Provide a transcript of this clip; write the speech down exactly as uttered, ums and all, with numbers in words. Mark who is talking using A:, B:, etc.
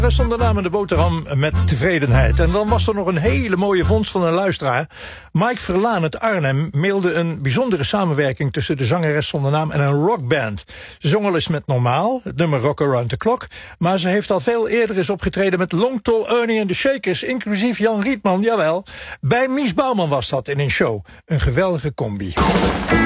A: Zonder naam in de boterham met tevredenheid. En dan was er nog een hele mooie vondst van een luisteraar. Mike Verlaan uit Arnhem mailde een bijzondere samenwerking tussen de zangeres zonder naam en een rockband. Ze zong al eens met Normaal, het nummer Rock Around the Clock, maar ze heeft al veel eerder eens opgetreden met Long Tall Ernie en de Shakers, inclusief Jan Rietman, jawel. Bij Mies Bouwman was dat in een show. Een geweldige combi.